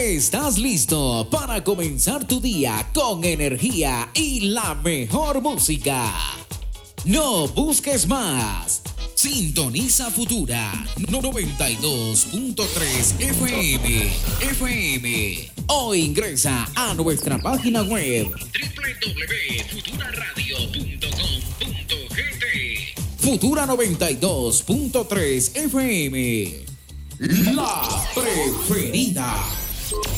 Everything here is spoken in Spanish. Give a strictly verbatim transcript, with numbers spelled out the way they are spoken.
¿Estás listo para comenzar tu día con energía y la mejor música? No busques más. Sintoniza Futura noventa y dos punto tres F M, F M. O ingresa a nuestra página web doble u doble u doble u punto futura radio punto com punto g t. Futura noventa y dos punto tres F M. La preferida.